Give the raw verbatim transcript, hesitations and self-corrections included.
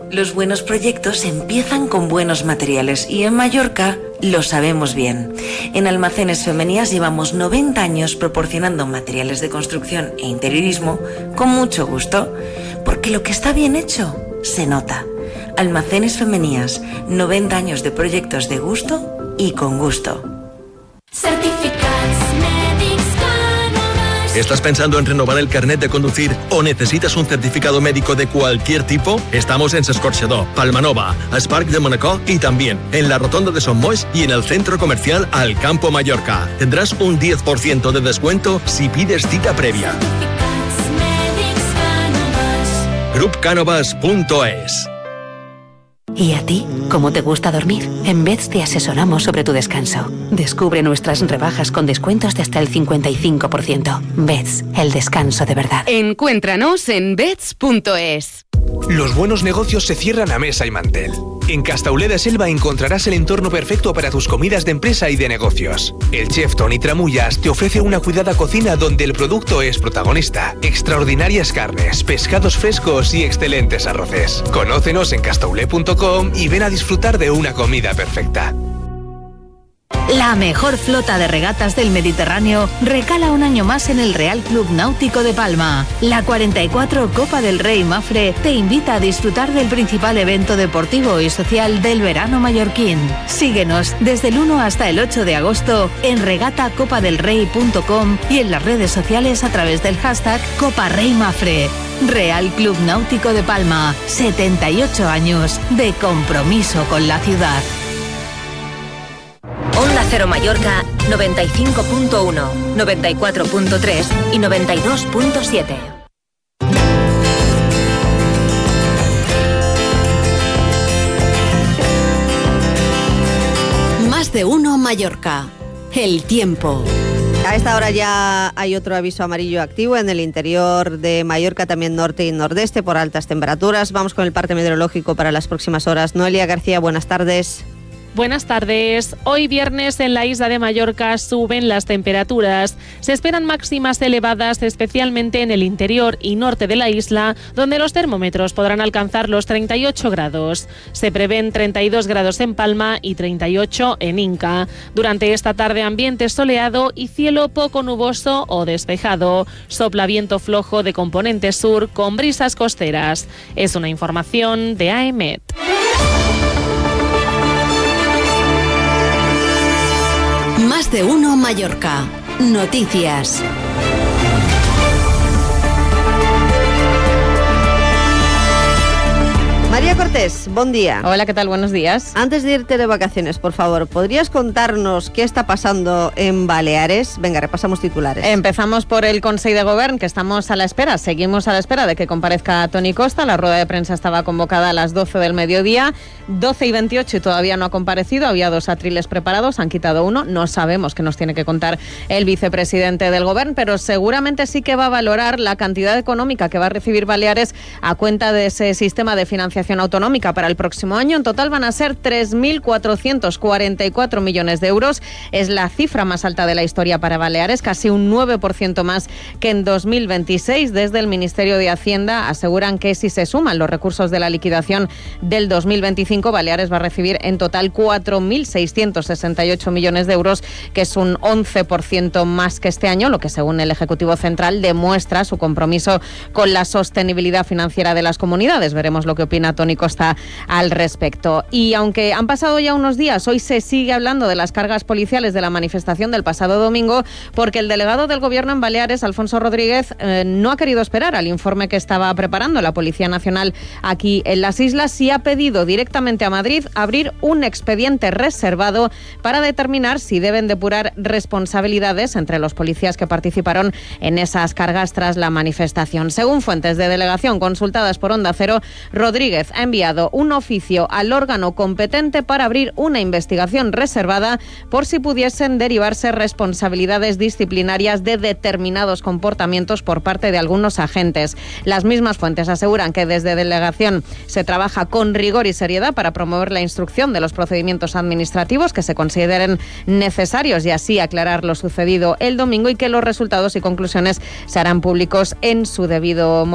Los buenos proyectos empiezan con buenos materiales y en Mallorca lo sabemos bien. En Almacenes Femenías llevamos noventa años proporcionando materiales de construcción e interiorismo con mucho gusto, porque lo que está bien hecho se nota. Almacenes Femenías, noventa años de proyectos de gusto y con gusto. ¿Estás pensando en renovar el carnet de conducir o necesitas un certificado médico de cualquier tipo? Estamos en S'Escorxador, Palmanova, a Spark de Monaco y también en la Rotonda de Son Moix y en el Centro Comercial Al Campo Mallorca. Tendrás un diez por ciento de descuento si pides cita previa. grup canovas punto es. ¿Y a ti? ¿Cómo te gusta dormir? En Beds te asesoramos sobre tu descanso. Descubre nuestras rebajas con descuentos de hasta el cincuenta y cinco por ciento. Beds, el descanso de verdad. Encuéntranos en beds punto es. Los buenos negocios se cierran a mesa y mantel. En Castauleda Selva encontrarás el entorno perfecto para tus comidas de empresa y de negocios. El chef Toni Tramullas te ofrece una cuidada cocina donde el producto es protagonista. Extraordinarias carnes, pescados frescos y excelentes arroces. Conócenos en castaulé punto com y ven a disfrutar de una comida perfecta. La mejor flota de regatas del Mediterráneo recala un año más en el Real Club Náutico de Palma. La cuarenta y cuatro Copa del Rey Mafre te invita a disfrutar del principal evento deportivo y social del verano mallorquín. Síguenos desde el uno hasta el ocho de agosto en regata copa del rey punto com y en las redes sociales a través del hashtag Copa Rey Mafre. Real Club Náutico de Palma, setenta y ocho años de compromiso con la ciudad. Onda Cero Mallorca noventa y cinco punto uno, noventa y cuatro punto tres y noventa y dos punto siete. Más de uno Mallorca. El tiempo. A esta hora ya hay otro aviso amarillo activo en el interior de Mallorca, también norte y nordeste, por altas temperaturas. Vamos con el parte meteorológico para las próximas horas. Noelia García, buenas tardes. Buenas tardes. Hoy viernes en la isla de Mallorca suben las temperaturas. Se esperan máximas elevadas, especialmente en el interior y norte de la isla, donde los termómetros podrán alcanzar los treinta y ocho grados. Se prevén treinta y dos grados en Palma y treinta y ocho en Inca. Durante esta tarde ambiente soleado y cielo poco nuboso o despejado. Sopla viento flojo de componente sur con brisas costeras. Es una información de A E M E T. Más de uno Mallorca. Noticias. María Cortés, buen día. Hola, ¿qué tal? Buenos días. Antes de irte de vacaciones, por favor, ¿podrías contarnos qué está pasando en Baleares? Venga, repasamos titulares. Empezamos por el Consell de Govern, que estamos a la espera, seguimos a la espera de que comparezca Toni Costa. La rueda de prensa estaba convocada a las doce del mediodía, doce y veintiocho y todavía no ha comparecido. Había dos atriles preparados, han quitado uno. No sabemos qué nos tiene que contar el vicepresidente del Govern, pero seguramente sí que va a valorar la cantidad económica que va a recibir Baleares a cuenta de ese sistema de financiación autonómica para el próximo año. En total van a ser tres mil cuatrocientos cuarenta y cuatro millones de euros. Es la cifra más alta de la historia para Baleares, casi un nueve por ciento más que en dos mil veintiséis. Desde el Ministerio de Hacienda aseguran que si se suman los recursos de la liquidación del dos mil veinticinco, Baleares va a recibir en total cuatro mil seiscientos sesenta y ocho millones de euros, que es un once por ciento más que este año, lo que según el Ejecutivo Central demuestra su compromiso con la sostenibilidad financiera de las comunidades. Veremos lo que opina Toni Costa al respecto. Y aunque han pasado ya unos días, hoy se sigue hablando de las cargas policiales de la manifestación del pasado domingo, porque el delegado del Gobierno en Baleares, Alfonso Rodríguez, eh, no ha querido esperar al informe que estaba preparando la Policía Nacional aquí en las islas y ha pedido directamente a Madrid abrir un expediente reservado para determinar si deben depurar responsabilidades entre los policías que participaron en esas cargas tras la manifestación. Según fuentes de delegación consultadas por Onda Cero, Rodríguez ha enviado un oficio al órgano competente para abrir una investigación reservada por si pudiesen derivarse responsabilidades disciplinarias de determinados comportamientos por parte de algunos agentes. Las mismas fuentes aseguran que desde delegación se trabaja con rigor y seriedad para promover la instrucción de los procedimientos administrativos que se consideren necesarios y así aclarar lo sucedido el domingo, y que los resultados y conclusiones se harán públicos en su debido momento.